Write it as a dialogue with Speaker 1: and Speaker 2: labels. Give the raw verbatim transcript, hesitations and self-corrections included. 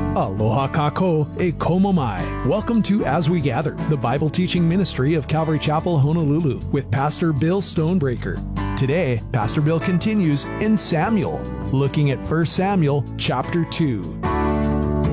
Speaker 1: Aloha kako e komo mai. Welcome to As We Gather, the Bible teaching ministry of Calvary Chapel, Honolulu, with Pastor Bill Stonebreaker. Today, Pastor Bill continues in Samuel, looking at First Samuel chapter two.